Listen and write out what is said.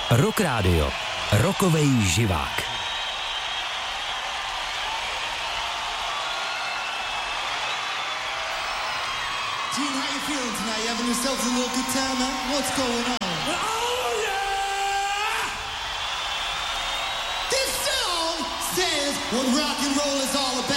Rock Radio. Rokovej živák. Gene, how you feeling tonight? You having yourselves a little good time, huh? What's going on? Oh, yeah! This song says what rock and roll is all about.